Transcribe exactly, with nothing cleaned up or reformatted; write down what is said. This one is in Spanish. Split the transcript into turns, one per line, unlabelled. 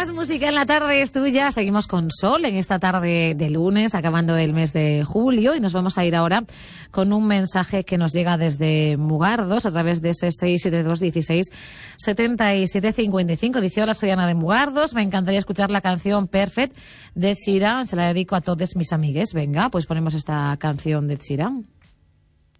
Más música en la tarde es tuya. Seguimos con Sol en esta tarde de lunes, acabando el mes de julio, y nos vamos a ir ahora con un mensaje que nos llega desde Mugardos a través de ese seis siete dos dieciséis setenta y siete cincuenta y cinco. Dice: hola, soy Ana de Mugardos, me encantaría escuchar la canción Perfect de Ed Sheeran, se la dedico a todos mis amigues. Venga, pues ponemos esta canción de Ed Sheeran.